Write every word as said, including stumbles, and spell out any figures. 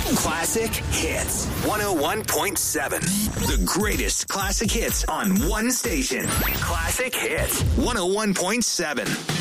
Classic Hits one oh one point seven. The greatest classic hits on one station. Classic Hits one oh one point seven.